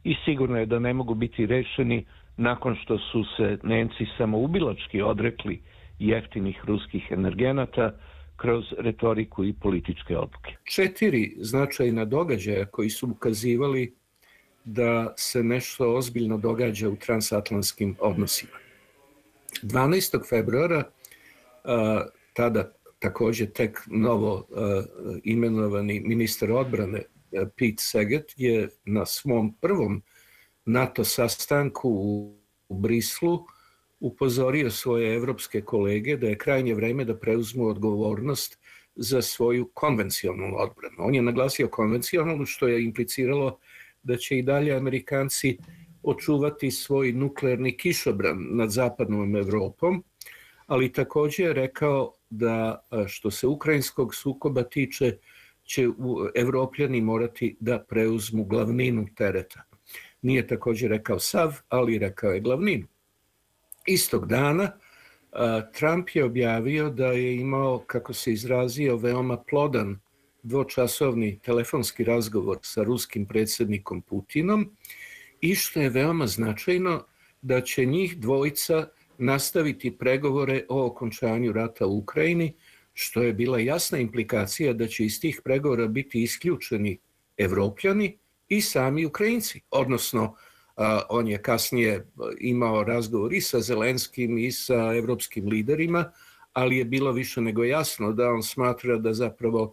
i sigurno je da ne mogu biti rešeni nakon što su se Nemci samoubilački odrekli jeftinih ruskih energenata kroz retoriku i političke odluke. 4 značajna događaja koji su ukazivali da se nešto ozbiljno događa u transatlantskim odnosima. 12. februara, tada također tek novo imenovani ministar odbrane Pete Segat je na svom prvom NATO sastanku u Brislu upozorio svoje evropske kolege da je krajnje vreme da preuzmu odgovornost za svoju konvencionalnu odbranu. On je naglasio konvencionalnu, što je impliciralo da će i dalje Amerikanci očuvati svoj nuklearni kišobran nad zapadnom Evropom, ali također je rekao da što se ukrajinskog sukoba tiče, će Evropljani morati da preuzmu glavninu tereta. Nije također rekao sav, ali rekao je glavninu. Istog dana Trump je objavio da je imao, kako se izrazio, veoma plodan dvočasovni telefonski razgovor sa ruskim predsjednikom Putinom i što je veoma značajno da će njih dvojica nastaviti pregovore o okončanju rata u Ukrajini, što je bila jasna implikacija da će iz tih pregovora biti isključeni Evropljani i sami Ukrajinci. Odnosno, on je kasnije imao razgovor i sa Zelenskim i sa evropskim liderima, ali je bilo više nego jasno da on smatra da zapravo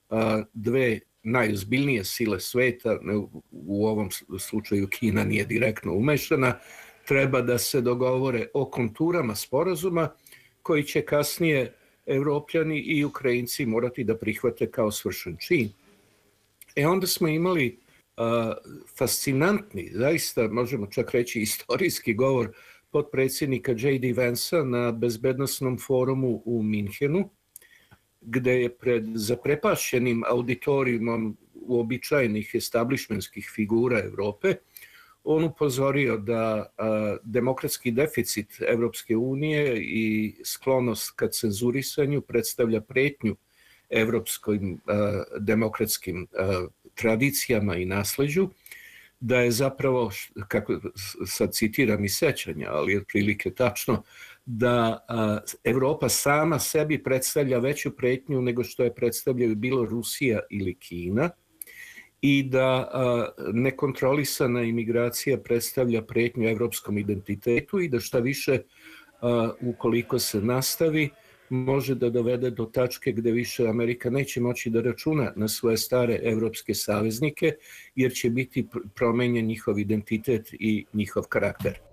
dve najozbiljnije sile sveta, u ovom slučaju Kina nije direktno umešana, treba da se dogovore o konturama sporazuma koji će kasnije Evropljani i Ukrajinci morati da prihvate kao svršen čin. Onda smo imali fascinantni, zaista možemo čak reći istorijski govor potpredsjednika J.D. Vansa na bezbednosnom forumu u Minhenu, gde je pred zaprepašćenim auditorijumom uobičajenih establishmentskih figura Evrope on upozorio da demokratski deficit Evropske unije i sklonost ka cenzurisanju predstavlja pretnju evropskim demokratskim tradicijama i nasleđu, da je zapravo, kako sad citiram iz sećanja, ali je otprilike tačno, da Evropa sama sebi predstavlja veću pretnju nego što je predstavljaju bilo Rusija ili Kina i da nekontrolisana imigracija predstavlja pretnju evropskom identitetu i da šta više, ukoliko se nastavi, može da dovede do tačke gde više Amerika neće moći da računa na svoje stare evropske saveznike, jer će biti promenjen njihov identitet i njihov karakter.